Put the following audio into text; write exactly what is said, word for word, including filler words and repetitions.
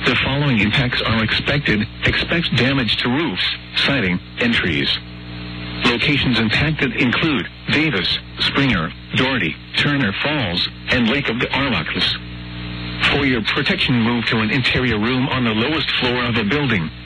The following impacts are expected. Expect damage to roofs, siding, and trees. Locations impacted include Davis, Springer, Doherty, Turner Falls, and Lake of the Arlocks. For your protection, move to an interior room on the lowest floor of the building.